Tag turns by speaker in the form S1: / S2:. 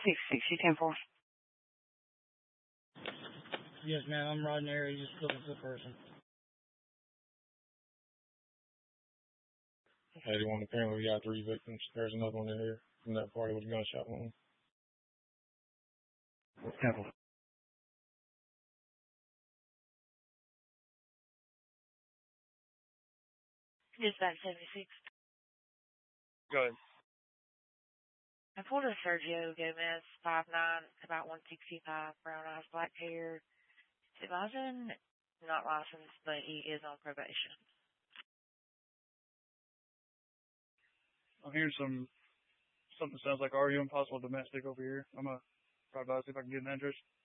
S1: 6-6, you 10-4.
S2: Yes, ma'am. I'm riding the area just looking for the person.
S3: Hey, one apparently we got 3 victims. There's another one in here from that party with a gunshot wound.
S1: 10-4.
S4: Dispatch 76.
S5: Go ahead.
S4: I pulled a Sergio Gomez, 5'9", about 165, brown eyes, black hair. He's licensed, not licensed, but he is on probation.
S5: I'm hearing something sounds like arguing, possible domestic over here. I'm going to try to see if I can get an address.